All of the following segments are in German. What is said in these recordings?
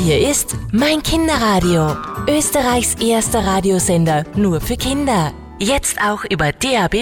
Hier ist mein Kinderradio. Österreichs erster Radiosender nur für Kinder. Jetzt auch über DAB+.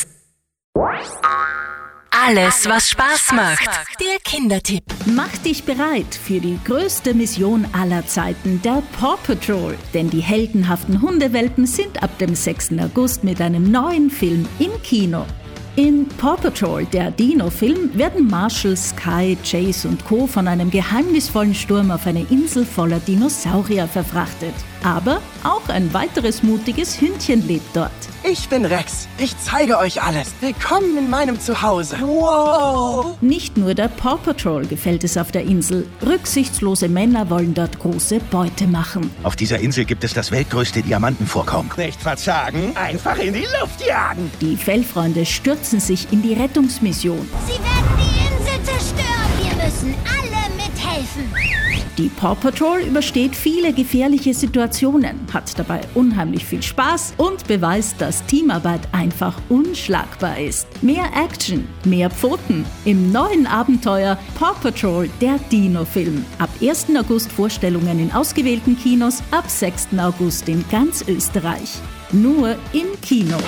Alles, was Spaß macht. Der Kindertipp. Mach dich bereit für die größte Mission aller Zeiten, der Paw Patrol. Denn die heldenhaften Hundewelpen sind ab dem 6. August mit einem neuen Film im Kino. In Paw Patrol, der Dino-Film, werden Marshall, Sky, Chase und Co. von einem geheimnisvollen Sturm auf eine Insel voller Dinosaurier verfrachtet. Aber auch ein weiteres mutiges Hündchen lebt dort. Ich bin Rex. Ich zeige euch alles. Willkommen in meinem Zuhause. Wow! Nicht nur der Paw Patrol gefällt es auf der Insel. Rücksichtslose Männer wollen dort große Beute machen. Auf dieser Insel gibt es das weltgrößte Diamantenvorkommen. Nicht verzagen, einfach in die Luft jagen. Die Fellfreunde stürzen sich in die Rettungsmission. Sie werden die Insel zerstören. Wir müssen alle mithelfen. Die Paw Patrol übersteht viele gefährliche Situationen, hat dabei unheimlich viel Spaß und beweist, dass Teamarbeit einfach unschlagbar ist. Mehr Action, mehr Pfoten im neuen Abenteuer Paw Patrol, der Dino-Film. Ab 1. August Vorstellungen in ausgewählten Kinos, ab 6. August in ganz Österreich. Nur im Kino.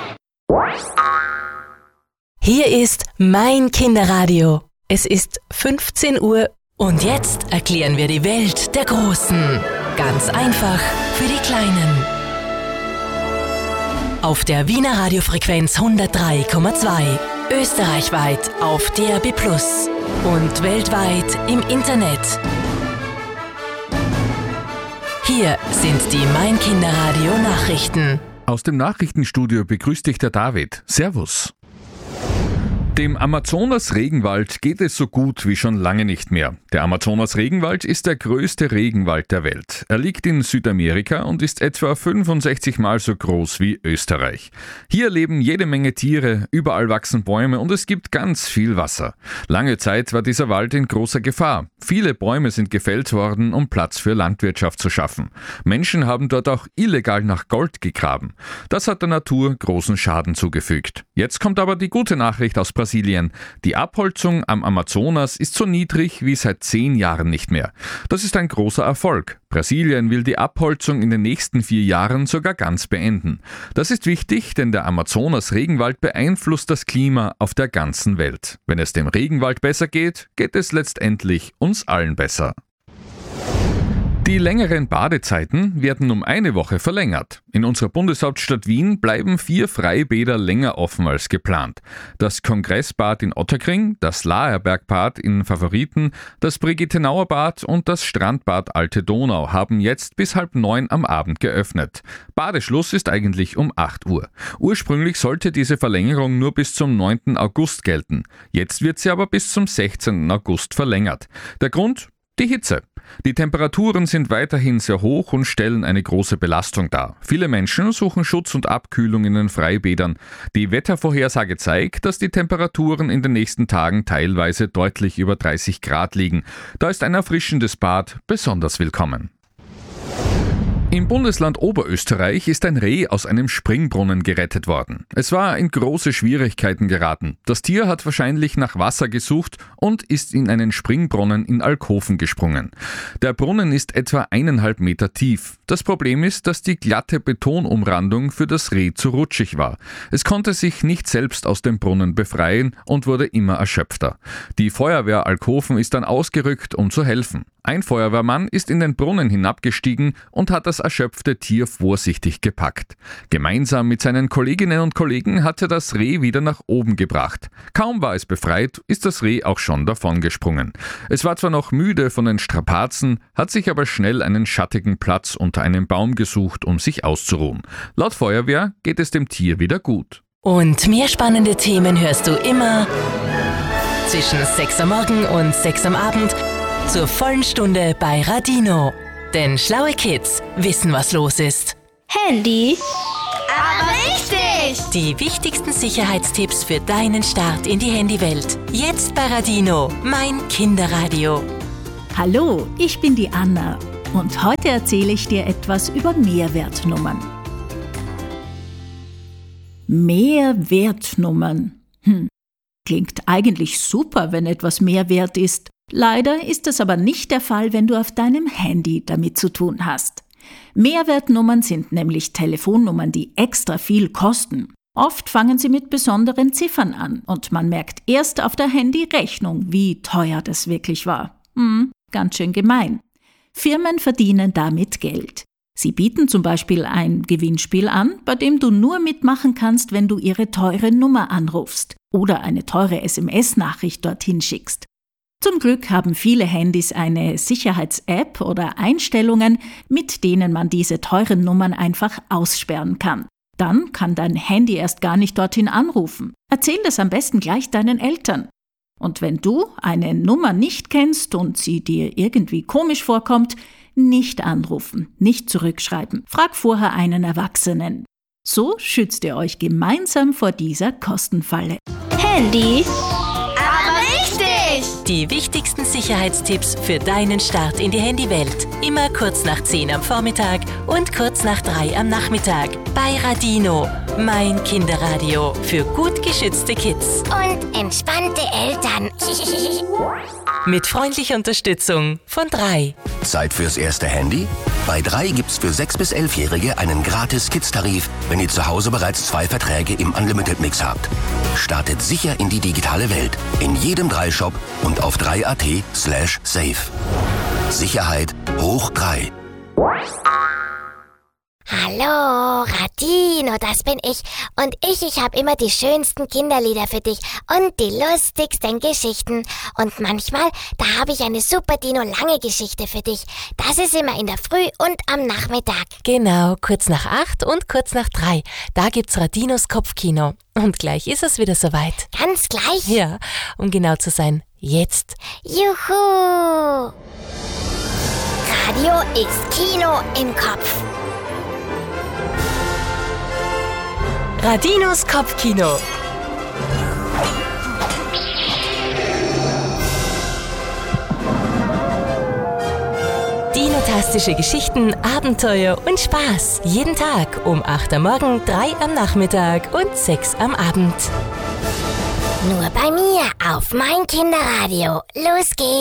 Hier ist mein Kinderradio. Es ist 15 Uhr und jetzt erklären wir die Welt der Großen. Ganz einfach für die Kleinen. Auf der Wiener Radiofrequenz 103,2. Österreichweit auf DAB+ und weltweit im Internet. Hier sind die Mein Kinderradio Nachrichten. Aus dem Nachrichtenstudio begrüßt dich der David. Servus. Dem Amazonas-Regenwald geht es so gut wie schon lange nicht mehr. Der Amazonas-Regenwald ist der größte Regenwald der Welt. Er liegt in Südamerika und ist etwa 65 Mal so groß wie Österreich. Hier leben jede Menge Tiere, überall wachsen Bäume und es gibt ganz viel Wasser. Lange Zeit war dieser Wald in großer Gefahr. Viele Bäume sind gefällt worden, um Platz für Landwirtschaft zu schaffen. Menschen haben dort auch illegal nach Gold gegraben. Das hat der Natur großen Schaden zugefügt. Jetzt kommt aber die gute Nachricht aus Brasilien. Die Abholzung am Amazonas ist so niedrig wie seit 10 Jahren nicht mehr. Das ist ein großer Erfolg. Brasilien will die Abholzung in den nächsten 4 Jahren sogar ganz beenden. Das ist wichtig, denn der Amazonas-Regenwald beeinflusst das Klima auf der ganzen Welt. Wenn es dem Regenwald besser geht, geht es letztendlich uns allen besser. Die längeren Badezeiten werden um eine Woche verlängert. In unserer Bundeshauptstadt Wien bleiben 4 Freibäder länger offen als geplant. Das Kongressbad in Ottakring, das Laerbergbad in Favoriten, das Brigittenauer Bad und das Strandbad Alte Donau haben jetzt bis 8:30 am Abend geöffnet. Badeschluss ist eigentlich um 8 Uhr. Ursprünglich sollte diese Verlängerung nur bis zum 9. August gelten. Jetzt wird sie aber bis zum 16. August verlängert. Der Grund? Die Hitze. Die Temperaturen sind weiterhin sehr hoch und stellen eine große Belastung dar. Viele Menschen suchen Schutz und Abkühlung in den Freibädern. Die Wettervorhersage zeigt, dass die Temperaturen in den nächsten Tagen teilweise deutlich über 30 Grad liegen. Da ist ein erfrischendes Bad besonders willkommen. Im Bundesland Oberösterreich ist ein Reh aus einem Springbrunnen gerettet worden. Es war in große Schwierigkeiten geraten. Das Tier hat wahrscheinlich nach Wasser gesucht und ist in einen Springbrunnen in Alkoven gesprungen. Der Brunnen ist etwa 1,5 Meter tief. Das Problem ist, dass die glatte Betonumrandung für das Reh zu rutschig war. Es konnte sich nicht selbst aus dem Brunnen befreien und wurde immer erschöpfter. Die Feuerwehr Alkoven ist dann ausgerückt, um zu helfen. Ein Feuerwehrmann ist in den Brunnen hinabgestiegen und hat das erschöpfte Tier vorsichtig gepackt. Gemeinsam mit seinen Kolleginnen und Kollegen hat er das Reh wieder nach oben gebracht. Kaum war es befreit, ist das Reh auch schon davongesprungen. Es war zwar noch müde von den Strapazen, hat sich aber schnell einen schattigen Platz unter einem Baum gesucht, um sich auszuruhen. Laut Feuerwehr geht es dem Tier wieder gut. Und mehr spannende Themen hörst du immer zwischen 6 am Morgen und 6 am Abend zur vollen Stunde bei Radino. Denn schlaue Kids wissen, was los ist. Handy? Aber richtig! Die wichtigsten Sicherheitstipps für deinen Start in die Handywelt. Jetzt bei Radino, mein Kinderradio. Hallo, ich bin die Anna und heute erzähle ich dir etwas über Mehrwertnummern. Mehrwertnummern. Klingt eigentlich super, wenn etwas mehr wert ist. Leider ist das aber nicht der Fall, wenn du auf deinem Handy damit zu tun hast. Mehrwertnummern sind nämlich Telefonnummern, die extra viel kosten. Oft fangen sie mit besonderen Ziffern an und man merkt erst auf der Handyrechnung, wie teuer das wirklich war. Ganz schön gemein. Firmen verdienen damit Geld. Sie bieten zum Beispiel ein Gewinnspiel an, bei dem du nur mitmachen kannst, wenn du ihre teure Nummer anrufst oder eine teure SMS-Nachricht dorthin schickst. Zum Glück haben viele Handys eine Sicherheits-App oder Einstellungen, mit denen man diese teuren Nummern einfach aussperren kann. Dann kann dein Handy erst gar nicht dorthin anrufen. Erzähl das am besten gleich deinen Eltern. Und wenn du eine Nummer nicht kennst und sie dir irgendwie komisch vorkommt, nicht anrufen, nicht zurückschreiben. Frag vorher einen Erwachsenen. So schützt ihr euch gemeinsam vor dieser Kostenfalle. Handy. Aber richtig! Die wichtigsten Sicherheitstipps für deinen Start in die Handywelt. Immer kurz nach 10 am Vormittag und kurz nach 3 am Nachmittag. Bei Radino, mein Kinderradio für gut geschützte Kids. Und entspannte Eltern. Mit freundlicher Unterstützung von 3. Zeit fürs erste Handy? Bei 3 gibt's für 6- bis 11-Jährige einen gratis Kids-Tarif, wenn ihr zu Hause bereits 2 Verträge im Unlimited-Mix habt. Startet sicher in die digitale Welt. In jedem 3-Shop und auf 3.at/safe. Sicherheit hoch 3. Hallo, Radino, das bin ich. Und ich habe immer die schönsten Kinderlieder für dich und die lustigsten Geschichten. Und manchmal, da habe ich eine super Dino-lange Geschichte für dich. Das ist immer in der Früh und am Nachmittag. Genau, kurz nach 8 und kurz nach 3. Da gibt's Radinos Kopfkino. Und gleich ist es wieder soweit. Ganz gleich? Ja, um genau zu sein, jetzt. Juhu! Radio ist Kino im Kopf. Radinos Kopfkino. Dinotastische Geschichten, Abenteuer und Spaß. Jeden Tag um 8 am Morgen, 3 am Nachmittag und 6 am Abend. Nur bei mir auf mein Kinderradio. Los geht's!